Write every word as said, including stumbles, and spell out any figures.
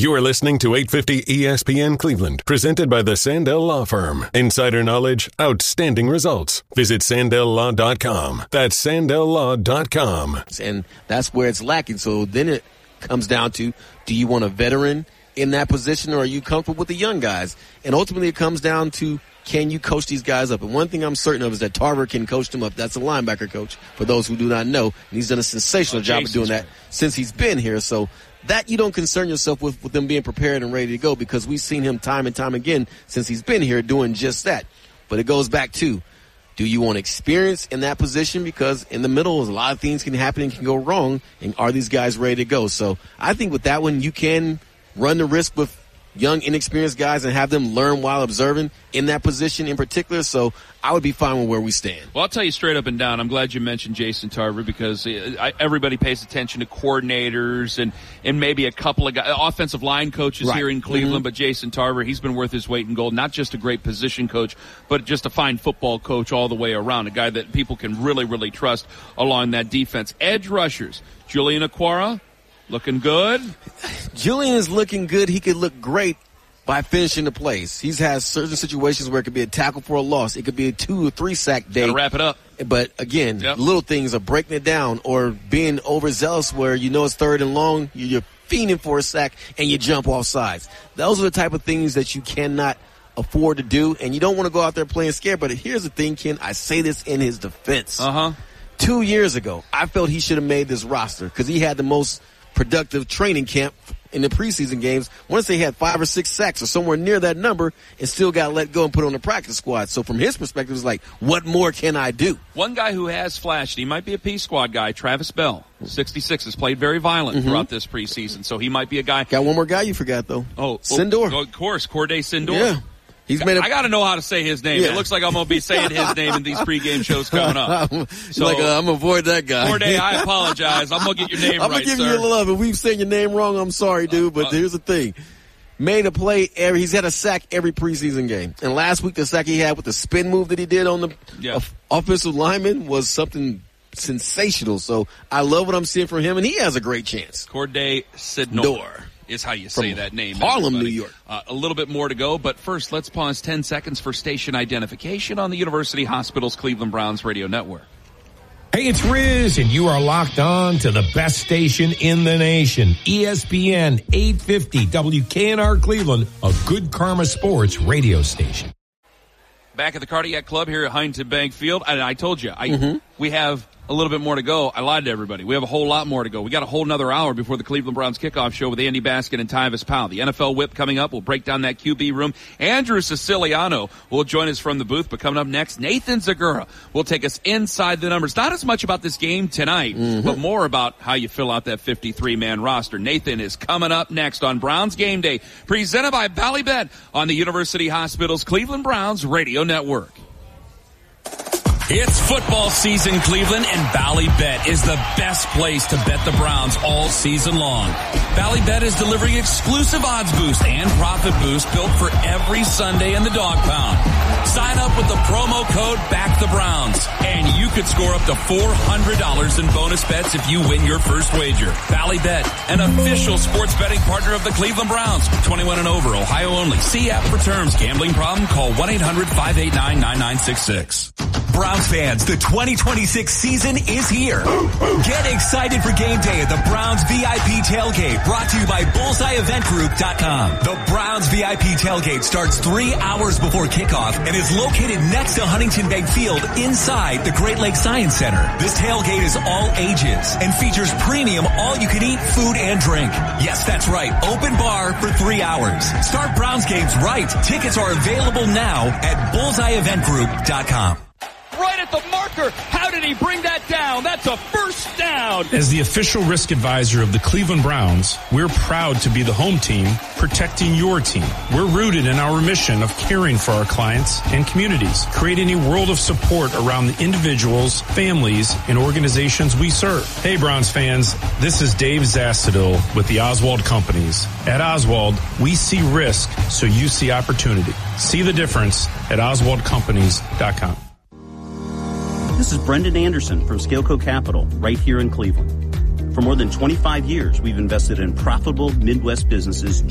You are listening to eight fifty E S P N Cleveland, presented by the Sandell Law Firm. Insider knowledge, outstanding results. Visit Sandell Law dot com. That's Sandell Law dot com. And that's where it's lacking. So then it comes down to, do you want a veteran in that position, or are you comfortable with the young guys? And ultimately it comes down to, can you coach these guys up? And one thing I'm certain of is that Tarver can coach them up. That's a linebacker coach, for those who do not know. And he's done a sensational oh, job of doing that since he's been here. So that you don't concern yourself with, with them being prepared and ready to go, because we've seen him time and time again since he's been here doing just that. But it goes back to, do you want experience in that position? Because in the middle, a lot of things can happen and can go wrong. And are these guys ready to go? So I think with that one, you can run the risk with young, inexperienced guys and have them learn while observing in that position in particular. So I would be fine with where we stand. Well, I'll tell you straight up and down, I'm glad you mentioned Jason Tarver, because I, everybody pays attention to coordinators and, and maybe a couple of guys, offensive line coaches right. here in Cleveland, mm-hmm. but Jason Tarver, he's been worth his weight in gold. Not just a great position coach, but just a fine football coach all the way around, a guy that people can really, really trust along that defense. Edge rushers, Julian Okwara, looking good. Julian is looking good. He could look great by finishing the plays. He's had certain situations where it could be a tackle for a loss. It could be a two or three sack day. Gotta wrap it up. But again, yep. little things are breaking it down or being overzealous where you know it's third and long, you're fiending for a sack, and you jump off sides. Those are the type of things that you cannot afford to do, and you don't want to go out there playing scared. But here's the thing, Ken. I say this in his defense. Uh-huh. Two years ago, I felt he should have made this roster because he had the most productive training camp in the preseason games. I want to say he had five or six sacks or somewhere near that number and still got let go and put on the practice squad. So from his perspective, it's like, what more can I do? One guy who has flashed, he might be a P squad guy, Travis Bell, sixty-six, has played very violent mm-hmm. throughout this preseason. So he might be a guy. Got one more guy you forgot, though. Oh, Sindor. Oh, of course, Corday Sindor. Yeah. He's made a, I got to know how to say his name. Yeah. It looks like I'm going to be saying his name in these pregame shows coming up. So like, uh, I'm going to avoid that guy. Corday, I apologize. I'm going to get your name I'm right, I'm going to give sir. you a love. If we've said your name wrong, I'm sorry, dude. But uh, uh, here's the thing. Made a play every, he's had a sack every preseason game. And last week, the sack he had with the spin move that he did on the yeah. uh, offensive lineman was something sensational. So I love what I'm seeing from him, and he has a great chance. Corday Sindor is how you say From that name. Harlem, everybody. New York. Uh, a little bit more to go, but first, let's pause ten seconds for station identification on the University Hospitals Cleveland Browns radio network. Hey, it's Riz, and you are locked on to the best station in the nation, E S P N eight fifty W K N R Cleveland, a Good Karma Sports radio station. Back at the Cardiac Club here at Huntington Bank Field, and I told you, I mm-hmm. we have a little bit more to go. I lied to everybody. We have a whole lot more to go. We got a whole another hour before the Cleveland Browns kickoff show with Andy Baskin and Tyvis Powell. The N F L Whip coming up. We'll break down that Q B room. Andrew Siciliano will join us from the booth, but coming up next, Nathan Zagura will take us inside the numbers. Not as much about this game tonight, mm-hmm. but more about how you fill out that fifty-three man roster. Nathan is coming up next on Browns Game Day, presented by Ballybet on the University Hospitals Cleveland Browns Radio Network. It's football season, Cleveland, and Ballybet is the best place to bet the Browns all season long. Ballybet is delivering exclusive odds boost and profit boost built for every Sunday in the dog pound. Sign up with the promo code BACKTHEBROWNS, and you could score up to four hundred dollars in bonus bets if you win your first wager. Ballybet, an official sports betting partner of the Cleveland Browns. twenty-one and over, Ohio only. See app for terms. Gambling problem? Call one eight hundred five eight nine nine nine six six. Browns fans, the twenty twenty-six season is here. Get excited for game day at the Browns V I P Tailgate, brought to you by bullseye event group dot com. The Browns V I P Tailgate starts three hours before kickoff and is located next to Huntington Bank Field inside the Great Lakes Science Center. This tailgate is all ages and features premium all-you-can-eat food and drink. Yes, that's right, open bar for three hours. Start Browns games right. Tickets are available now at bullseye event group dot com. Right at the marker. How did he bring that down? That's a first down. As the official risk advisor of the Cleveland Browns, we're proud to be the home team protecting your team. We're rooted in our mission of caring for our clients and communities, creating a world of support around the individuals, families, and organizations we serve. Hey, Browns fans, this is Dave Zastadil with the Oswald Companies. At Oswald, we see risk so you see opportunity. See the difference at oswald companies dot com. This is Brendan Anderson from Scaleco Capital, right here in Cleveland. For more than twenty-five years, we've invested in profitable Midwest businesses